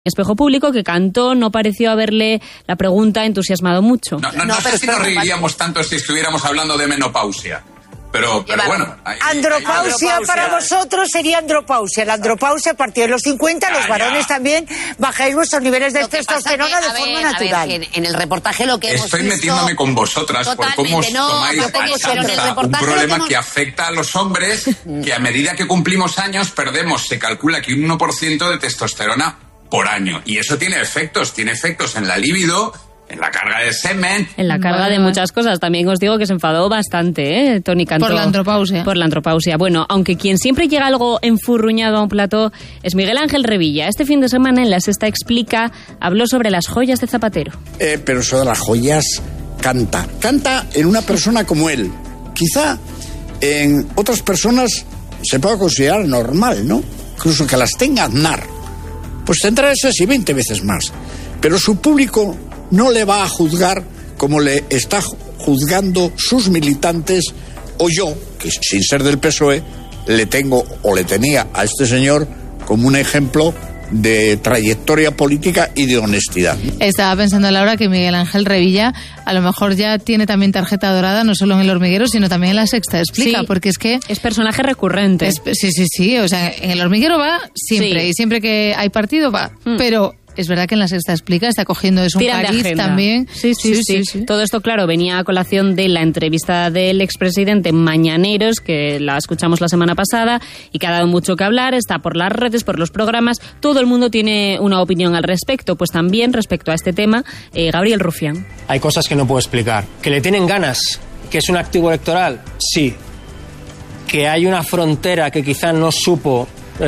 Espejo Público, que cantó, no pareció haberle la pregunta entusiasmado mucho. No sé si nos reiríamos tanto si estuviéramos hablando de menopausia. Pero bueno. Andropausia para vosotros sería andropausia. La andropausia a partir de los 50, los varones también bajáis vuestros niveles de testosterona de forma natural. En el reportaje lo que hemos visto... Estoy metiéndome con vosotras por cómo os tomáis un problema que afecta a los hombres, que a medida que cumplimos años perdemos, se calcula que un 1% de testosterona por año. Y eso tiene efectos en la libido, en la carga de semen. En la carga de muchas cosas. También os digo que se enfadó bastante, Toni Cantó. Por la andropausia. Por la andropausia. Bueno, aunque quien siempre llega algo enfurruñado a un plató es Miguel Ángel Revilla. Este fin de semana en La Sexta Explica habló sobre las joyas de Zapatero. Pero sobre las joyas canta. Canta en una persona como él. Quizá en otras personas se pueda considerar normal, ¿no? Incluso que las tenga Aznar. Pues tendrá esas y 20 veces más. Pero su público no le va a juzgar como le está juzgando sus militantes o yo, que sin ser del PSOE, le tengo o le tenía a este señor como un ejemplo de trayectoria política y de honestidad. Estaba pensando, Laura, que Miguel Ángel Revilla a lo mejor ya tiene también tarjeta dorada, no solo en El Hormiguero, sino también en La Sexta Explica, sí, porque es que... es personaje recurrente. Sí, o sea, en El Hormiguero va siempre, y siempre que hay partido va, pero... Es verdad que en La Sexta Explica está cogiendo un cariz también. Sí. Todo esto, claro, venía a colación de la entrevista del expresidente Mañaneros, que la escuchamos la semana pasada y que ha dado mucho que hablar, está por las redes, por los programas, todo el mundo tiene una opinión al respecto. Pues también respecto a este tema, Gabriel Rufián. Hay cosas que no puedo explicar. ¿Que le tienen ganas? ¿Que es un activo electoral? Sí. ¿Que hay una frontera que quizá no supo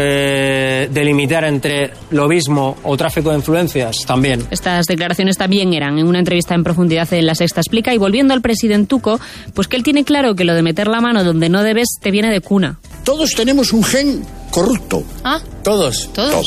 delimitar entre lobismo o tráfico de influencias? También. Estas declaraciones también eran en una entrevista en profundidad en La Sexta Explica. Y volviendo al presidentuco, pues que él tiene claro que lo de meter la mano donde no debes te viene de cuna. Todos tenemos un gen corrupto. ¿Ah? ¿Todos?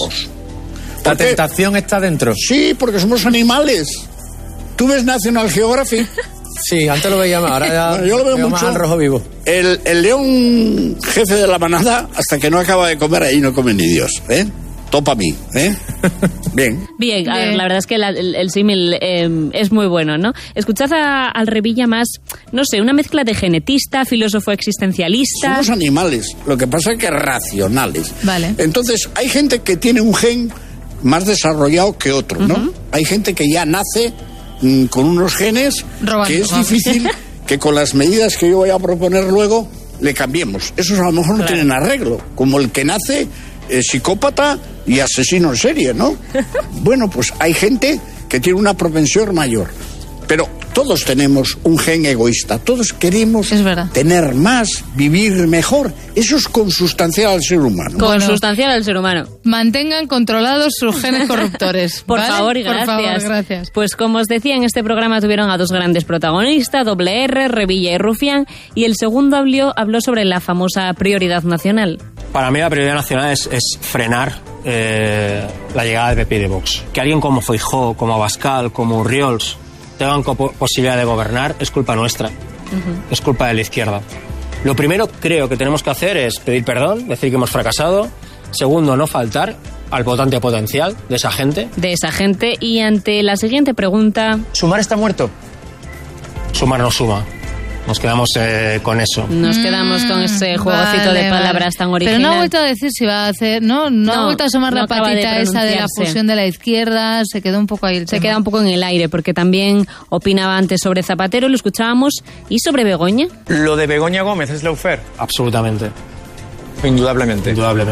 La tentación está dentro. Sí, porque somos animales. ¿Tú ves National Geographic? Sí, antes lo veía más, ahora ya bueno, yo lo veo mucho más al rojo vivo. El león jefe de la manada, hasta que no acaba de comer, ahí no come ni Dios, Topa a mí, Bien. A ver, la verdad es que el símil es muy bueno, ¿no? Escuchad al Revilla más, no sé, una mezcla de genetista, filósofo existencialista. Somos animales, lo que pasa es que racionales. Vale. Entonces, hay gente que tiene un gen más desarrollado que otro, ¿no? Hay gente que ya nace con unos genes que es difícil que con las medidas que yo voy a proponer luego le cambiemos. Esos a lo mejor no tienen arreglo, como el que nace psicópata y asesino en serie, ¿no? Bueno, pues hay gente que tiene una propensión mayor, pero todos tenemos un gen egoísta, todos queremos tener más, vivir mejor. Eso es consustancial al ser humano. Consustancial al ser humano. Mantengan controlados sus genes corruptores. Por favor, y gracias. Por favor, gracias. Pues como os decía, en este programa tuvieron a dos grandes protagonistas, R, Revilla y Rufián, y el segundo habló sobre la famosa prioridad nacional. Para mí la prioridad nacional es frenar la llegada del PP y de Vox. Que alguien como Feijóo, como Abascal, como Urriols tengan posibilidad de gobernar es culpa nuestra, es culpa de la izquierda. Lo primero creo que tenemos que hacer es pedir perdón, decir que hemos fracasado. Segundo, no faltar al votante potencial de esa gente. Y ante la siguiente pregunta... ¿Sumar está muerto? Sumar no suma. Nos quedamos con eso. Nos quedamos con ese jueguecito de palabras tan original. Pero no ha vuelto a decir si va a hacer... No ha vuelto a asomar la patita esa de la fusión de la izquierda. Se quedó un poco ahí el tema. Se queda un poco en el aire, porque también opinaba antes sobre Zapatero, lo escuchábamos, y sobre Begoña. ¿Lo de Begoña Gómez es lawfare? Absolutamente. Indudablemente.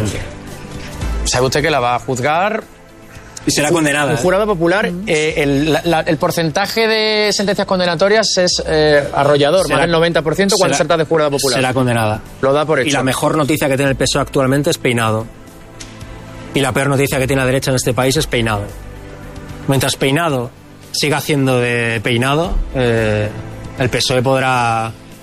¿Sabe usted que la va a juzgar? Y será condenada. Un jurado popular, el porcentaje de sentencias condenatorias es arrollador, más del 90% cuando se trata de jurado popular. Será condenada. Lo da por hecho. Y la mejor noticia que tiene el PSOE actualmente es Peinado. Y la peor noticia que tiene la derecha en este país es Peinado. Mientras Peinado siga haciendo de Peinado, el PSOE podrá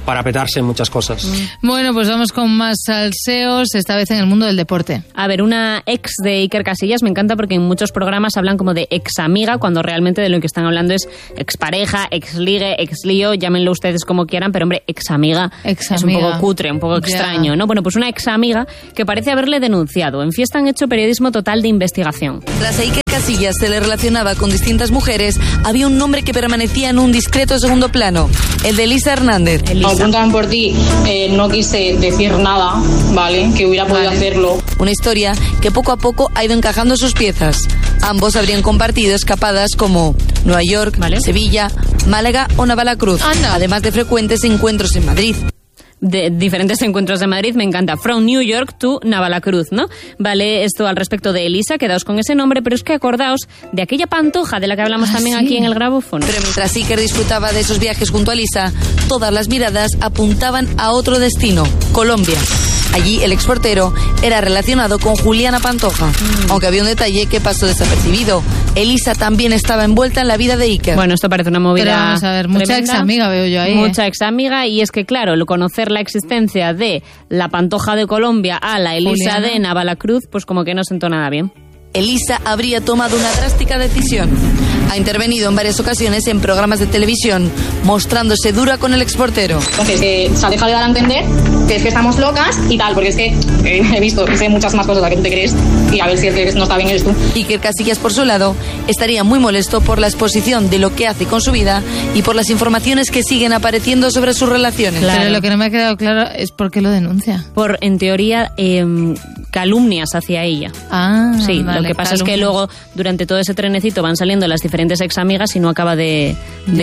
parapetarse en muchas cosas. Bueno, pues vamos con más salseos, esta vez en el mundo del deporte. A ver, una ex de Iker Casillas me encanta porque en muchos programas hablan como de ex amiga, cuando realmente de lo que están hablando es expareja, exligue, exlío, llámenlo ustedes como quieran, pero hombre, ex amiga es un poco cutre, un poco extraño, ¿no? Bueno, pues una ex amiga que parece haberle denunciado. En Fiesta han hecho periodismo total de investigación. Tras a Iker Casillas se le relacionaba con distintas mujeres, había un nombre que permanecía en un discreto segundo plano, el de Elisa Hernández. Preguntaban por ti, no quise decir nada, ¿vale? Que hubiera podido hacerlo. Una historia que poco a poco ha ido encajando sus piezas. Ambos habrían compartido escapadas como Nueva York, Sevilla, Málaga o Navalacruz, además de frecuentes encuentros en Madrid. De diferentes encuentros de Madrid, me encanta. From New York to Navalacruz, ¿no? Vale, esto al respecto de Elisa, quedaos con ese nombre, pero es que acordaos de aquella Pantoja de la que hablamos también aquí en el grabófono. Pero mientras Iker disfrutaba de esos viajes junto a Elisa, todas las miradas apuntaban a otro destino, Colombia. Allí el exportero era relacionado con Juliana Pantoja, aunque había un detalle que pasó desapercibido. Elisa también estaba envuelta en la vida de Iker. Bueno, esto parece una movida. Pero vamos a ver, mucha ex amiga veo yo ahí. Mucha ex amiga, y es que claro, conocer la existencia de la Pantoja de Colombia a la Elisa de Navalacruz, pues como que no sentó nada bien. Elisa habría tomado una drástica decisión. Ha intervenido en varias ocasiones en programas de televisión, mostrándose dura con el exportero. Entonces, se ha dejado de dar a entender que es que estamos locas y tal, porque es que he visto que sé muchas más cosas de las que tú te crees, y a ver si el que no está bien eres tú. Iker Casillas, por su lado, estaría muy molesto por la exposición de lo que hace con su vida y por las informaciones que siguen apareciendo sobre sus relaciones. Claro. Pero lo que no me ha quedado claro es por qué lo denuncia. Por, en teoría, calumnias hacia ella. Sí, vale, lo que pasa es que luego, durante todo ese trenecito, van saliendo las diferentes ex amigas y no acaba de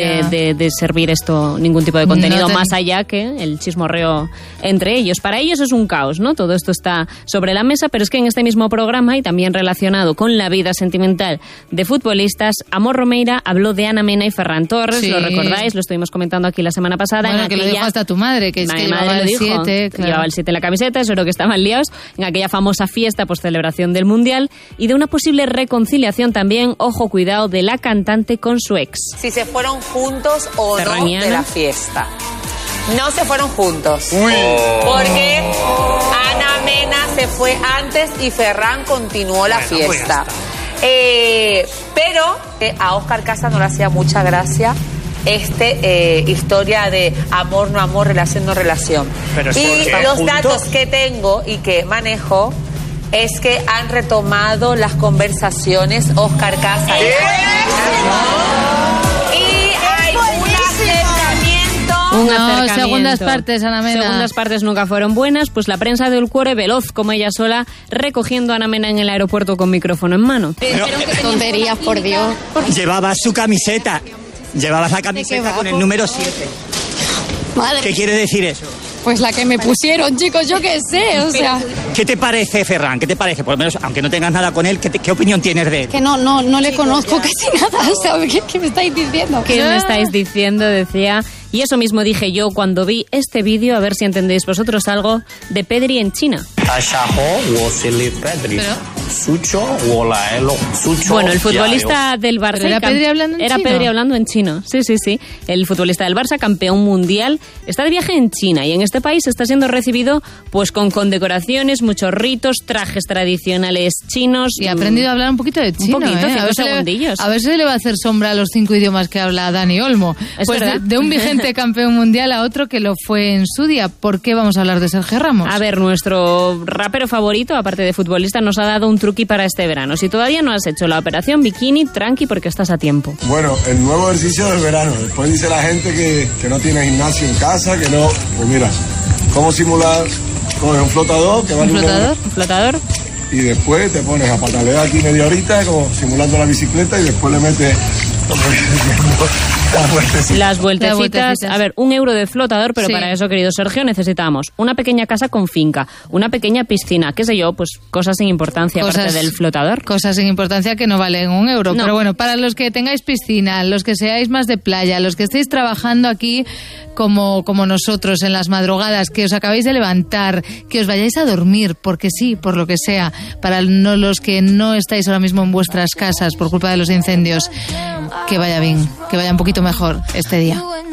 servir esto ningún tipo de contenido más allá que el chismorreo entre ellos. Para ellos es un caos, ¿no? Todo esto está sobre la mesa, pero es que en este mismo programa, y también relacionado con la vida sentimental de futbolistas, Amor Romeira habló de Ana Mena y Ferran Torres, ¿lo recordáis? Lo estuvimos comentando aquí la semana pasada. Bueno, que lo dijo hasta tu madre, que es que llevaba el 7. Claro. Llevaba el 7 en la camiseta, seguro que estaban liados en aquella famosa fiesta post-celebración del Mundial, y de una posible reconciliación también, ojo, cuidado, de la cantante con su ex. Si se fueron juntos o no de la fiesta. No se fueron juntos. Porque Ana Mena se fue antes y Ferran continuó la fiesta. Pero a Óscar Casas no le hacía mucha gracia historia de amor, no amor, relación, no relación. Pero y los datos que tengo y que manejo es que han retomado las conversaciones Óscar Casas y hay un acercamiento. Segundas partes, Ana Mena. Segundas partes nunca fueron buenas, pues la prensa del cuore veloz como ella sola, recogiendo a Ana Mena en el aeropuerto con micrófono en mano. Pero qué tonterías, por Dios. Llevaba su camiseta. Llevabas la camiseta con el número 7. Madre. ¿Qué quiere decir eso? Pues la que me pusieron, chicos, yo qué sé, o sea... ¿Qué te parece, Ferran? ¿Qué te parece? Por lo menos, aunque no tengas nada con él, ¿qué opinión tienes de él? Que no le conozco casi nada, o sea, ¿qué me estáis diciendo? ¿Qué me estáis diciendo? Decía... Y eso mismo dije yo cuando vi este vídeo, a ver si entendéis vosotros algo, de Pedri en China. Bueno, el futbolista del Barça... ¿Era Pedri hablando en chino? Era Pedri hablando en chino, sí. El futbolista del Barça, campeón mundial, está de viaje en China y en este país está siendo recibido pues con condecoraciones, muchos ritos, trajes tradicionales chinos. Y ha aprendido a hablar un poquito de chino, un poquito, a ver si le va a hacer sombra a los 5 idiomas que habla Dani Olmo. Pues de un vigente campeón mundial a otro que lo fue en su día. ¿Por qué vamos a hablar de Sergio Ramos? A ver, nuestro rapero favorito, aparte de futbolista, nos ha dado un truqui para este verano. Si todavía no has hecho la operación bikini, tranqui porque estás a tiempo. Bueno, el nuevo ejercicio del verano. Después dice la gente que no tiene gimnasio en casa, que no... Pues mira, ¿cómo simular? Coges un flotador que vale ¿Un flotador? Y después te pones a patalear aquí media horita, como simulando la bicicleta, y después le metes... Las vueltecitas. A ver, €1 de flotador, pero para eso, querido Sergio, necesitamos una pequeña casa con finca, una pequeña piscina, qué sé yo, pues cosas sin importancia aparte del flotador. Cosas sin importancia que no valen €1. No. Pero bueno, para los que tengáis piscina, los que seáis más de playa, los que estéis trabajando aquí como nosotros en las madrugadas, que os acabáis de levantar, que os vayáis a dormir, porque sí, por lo que sea, para los que no estáis ahora mismo en vuestras casas por culpa de los incendios, que vaya bien, que vaya un poquito mejor este día.